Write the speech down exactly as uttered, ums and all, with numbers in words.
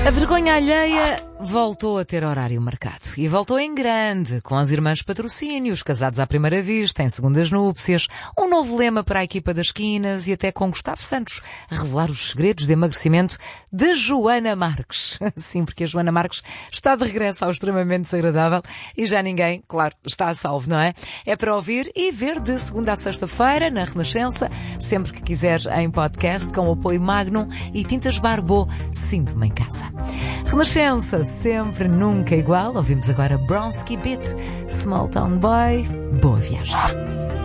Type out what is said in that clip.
A vergonha alheia voltou a ter horário marcado. E voltou em grande, com as irmãs patrocínios, casados à primeira vista, em segundas núpcias, um novo lema para a equipa das esquinas e até com Gustavo Santos a revelar os segredos de emagrecimento de Joana Marques. Sim, porque a Joana Marques está de regresso ao extremamente desagradável e já ninguém, claro, está a salvo, não é? É para ouvir e ver de segunda a sexta-feira, na Renascença, sempre que quiseres em podcast, com o apoio Magnum e Tintas Barbô. Sinto-me em casa. Renascença, sempre, nunca igual. Ouvimos agora Bronski Beat, Small Town Boy. Boa viagem.